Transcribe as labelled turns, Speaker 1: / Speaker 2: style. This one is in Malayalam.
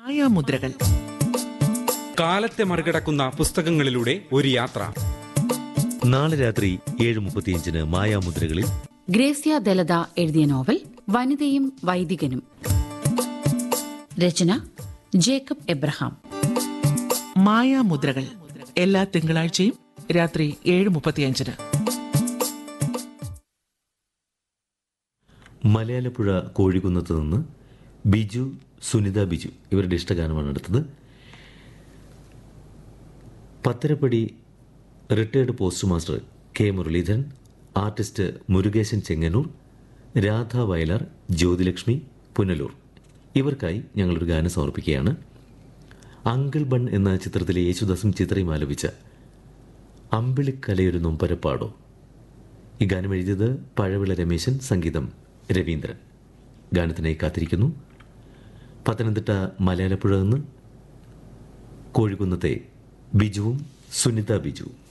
Speaker 1: മായാമുദ്രകൾ.
Speaker 2: കാലത്തെ മറികടക്കുന്ന പുസ്തകങ്ങളിലൂടെ ഒരു യാത്ര.
Speaker 3: നാളെ രാത്രി 7:35 മായാമുദ്രകളിൽ
Speaker 4: ഗ്രേസ്യ ദലത എഴുതിയ നോവൽ വനിതയും വൈദികനും. രചന ജേക്കബ് എബ്രഹാം.
Speaker 1: മായാമുദ്രകൾ എല്ലാ തിങ്കളാഴ്ചയും രാത്രി 7:35.
Speaker 3: മലയാലപ്പുഴ കോഴിക്കുന്നത്ത് നിന്ന് ബിജു, സുനിത ബിജു ഇവരുടെ ഇഷ്ടഗാനമാണ് അടുത്തത്. പത്തരപ്പടി retired post master K Muraleedharan, artist Murukesan Chengannur, Radha Vayalar, Jyothilakshmi Punalur ഇവർക്കായി ഞങ്ങളൊരു ഗാനം സമർപ്പിക്കുകയാണ്. അങ്കിൾ ബൺ എന്ന ചിത്രത്തിലെ യേശുദാസും ചിത്രയും ആലപിച്ച അമ്പിളിക്കലയൊരു നൊമ്പരപ്പാടോ. ഈ ഗാനം എഴുതിയത് പഴവിള രമേശൻ, സംഗീതം രവീന്ദ്രൻ. ഗാനത്തിനായി കാത്തിരിക്കുന്നു. പത്തനംതിട്ട മലയാലപ്പുഴ നിന്ന് കോഴിക്കുന്നത്തെ ബിജുവും സുനിത ബിജു.